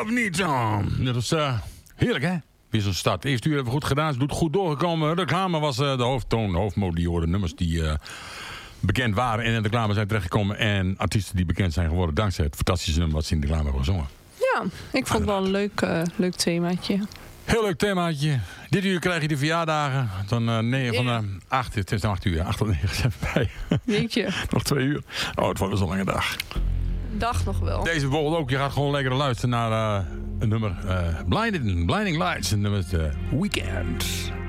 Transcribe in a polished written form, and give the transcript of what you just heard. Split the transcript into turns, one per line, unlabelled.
of niet. Dat was heerlijk, hè? Weer zo'n start. Eerste uur hebben we goed gedaan. Ze doet goed doorgekomen. De reclame was de hoofdtoon, de hoofdmodule. De nummers die bekend waren en in de reclame zijn terechtgekomen. En artiesten die bekend zijn geworden dankzij het fantastische nummer wat ze in de reclame hebben gezongen.
Ja, ik vond het wel een leuk themaatje.
Heel leuk themaatje. Dit uur krijg je de verjaardagen. Dan van 8. Het is 8 uur. 8 tot 9 zijn we bij.
Jeetje.
Nog 2 uur. Oh, het wordt wel zo'n lange dag.
Dag nog wel.
Deze bijvoorbeeld ook. Je gaat gewoon lekker luisteren naar een nummer. Blinding Lights. En nummer Weekend.